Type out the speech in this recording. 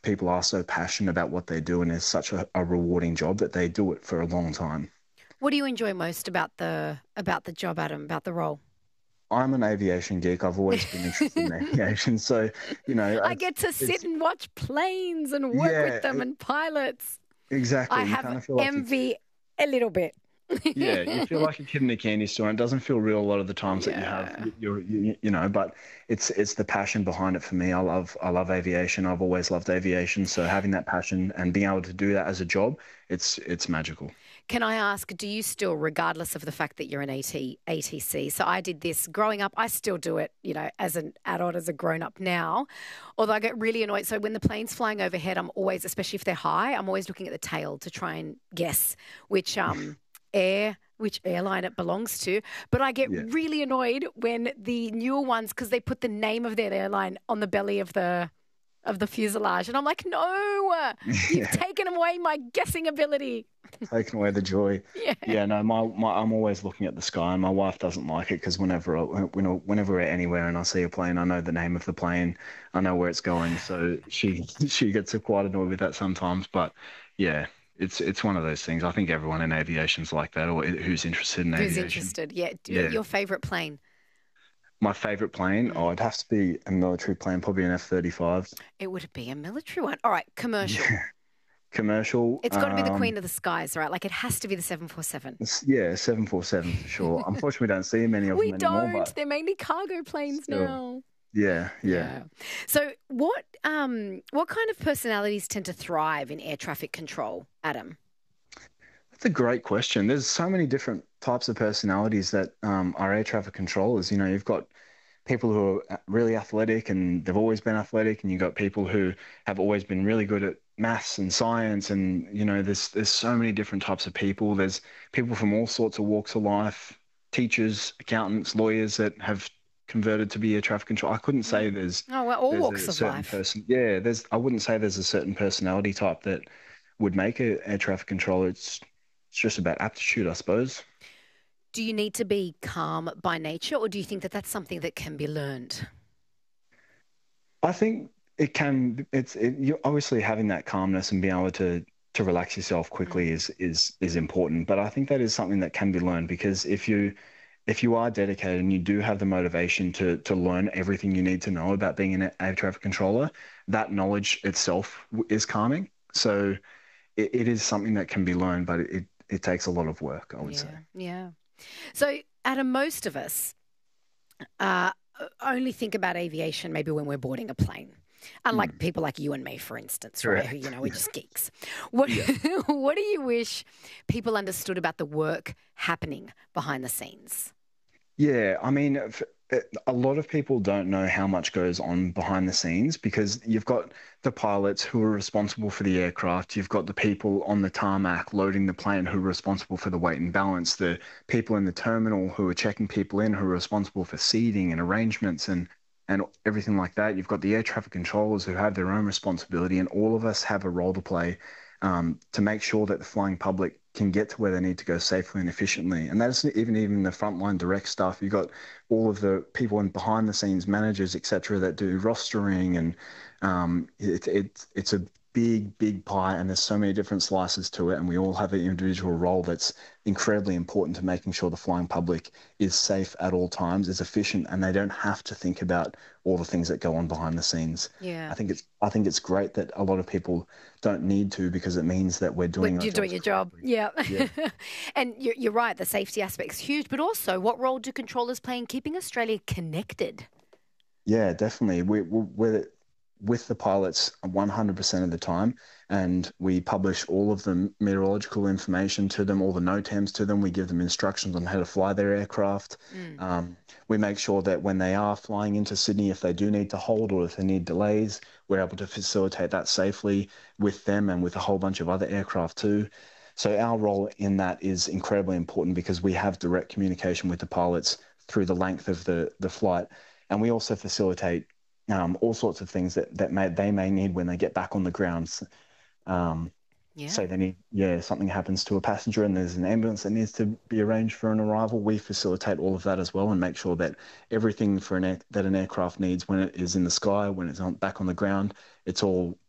people are so passionate about what they do and it's such a rewarding job that they do it for a long time. What do you enjoy most about the job, Adam, about the role? I'm an aviation geek. I've always been interested in aviation. So, you know, I get to sit it's and watch planes and work with yeah, them and pilots. I exactly. You have kind of feel like envy a little bit. yeah, you feel like a kid in a candy store. And it doesn't feel real a lot of the times that you have Yeah. you know, but it's the passion behind it for me. I love aviation. I've always loved aviation. So having that passion and being able to do that as a job, it's magical. Can I ask, do you still, regardless of the fact that you're an ATC, so I did this growing up, I still do it, as an adult, as a grown up now, although I get really annoyed. So when the plane's flying overhead, I'm always, especially if they're high, I'm always looking at the tail to try and guess which which airline it belongs to. But I get Yeah. really annoyed when the newer ones, because they put the name of their airline on the belly of the fuselage. And I'm like, no, you've Yeah. taken away my guessing ability. Taking away the joy. Yeah. Yeah, no, I'm always looking at the sky, and my wife doesn't like it because whenever we're anywhere and I see a plane, I know the name of the plane, I know where it's going, so she gets quite annoyed with that sometimes. But yeah, it's one of those things. I think everyone in aviation's like that, or who's interested in Who's aviation. interested? Yeah. Yeah, Your favourite plane? my favorite plane, Mm. oh, it'd have to be a military plane, probably an F-35. It would be a military one. All right, commercial. Yeah, commercial. It's got to be the Queen of the Skies, right? Like it has to be the 747. Yeah, 747 for sure. Unfortunately, we don't see many of We them anymore, don't. but They're mainly cargo planes still, now. yeah, yeah. Yeah. So what kind of personalities tend to thrive in air traffic control, Adam? That's a great question. There's so many different types of personalities that are air traffic controllers. You know, you've got people who are really athletic and they've always been athletic, and you've got people who have always been really good at maths and science. And you know, there's so many different types of people. There's people from all sorts of walks of life, teachers, accountants, lawyers that have converted to be air traffic control. I couldn't say Mm. Oh, well, all there's walks a of certain life. person. Yeah, I wouldn't say there's a certain personality type that would make a air traffic controller. It's just about aptitude, I suppose. Do you need to be calm by nature, or do you think that that's something that can be learned? I think it can. You obviously having that calmness and being able to relax yourself quickly Mm. is important. But I think that is something that can be learned because if you are dedicated and you do have the motivation to learn everything you need to know about being an air traffic controller, that knowledge itself is calming. So it is something that can be learned, but it takes a lot of work, I would say. Yeah, yeah. So, Adam, most of us uh, only think about aviation maybe when we're boarding a plane. Unlike Mm, people like you and me, for instance, right? Who, correct. we're just geeks. What Yeah. what do you wish people understood about the work happening behind the scenes? Yeah, I mean, a lot of people don't know how much goes on behind the scenes because you've got the pilots who are responsible for the aircraft, you've got the people on the tarmac loading the plane who are responsible for the weight and balance, the people in the terminal who are checking people in who are responsible for seating and arrangements and everything like that. You've got the air traffic controllers who have their own responsibility, and all of us have a role to play to make sure that the flying public can get to where they need to go safely and efficiently. And that's even the frontline direct stuff. You've got all of the people in behind the scenes, managers, etc., that do rostering, and it's a big pie, and there's so many different slices to it, and we all have an individual role that's incredibly important to making sure the flying public is safe at all times, is efficient, and they don't have to think about all the things that go on behind the scenes. Yeah. I think it's great that a lot of people don't need to because it means that we're doing our You're doing jobs your job. correctly. Yeah. Yeah. And you're right, the safety aspect's huge, but also what role do controllers play in keeping Australia connected? Yeah, definitely. We're with the pilots 100% of the time, and we publish all of the meteorological information to them, all the NOTAMs to them. We give them instructions on how to fly their aircraft. Mm. We make sure that when they are flying into Sydney, if they do need to hold or if they need delays, we're able to facilitate that safely with them and with a whole bunch of other aircraft too. So our role in that is incredibly important because we have direct communication with the pilots through the length of the flight. And we also facilitate all sorts of things that they may need when they get back on the ground. Um, Yeah. so they need, yeah, something happens to a passenger and there's an ambulance that needs to be arranged for an arrival. We facilitate all of that as well and make sure that everything that an aircraft needs when it is in the sky, when it's back on the ground, it's all